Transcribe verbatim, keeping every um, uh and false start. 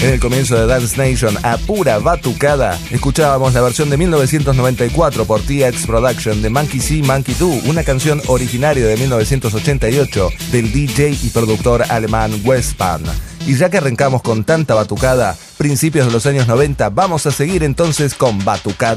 En el comienzo de Dance Nation, a pura batucada, escuchábamos la versión de mil novecientos noventa y cuatro por T X Production de Monkey See, Monkey Do, una canción originaria de mil novecientos ochenta y ocho del D J y productor alemán Wes Pan. Y ya que arrancamos con tanta batucada, principios de los años noventa, vamos a seguir entonces con batucada.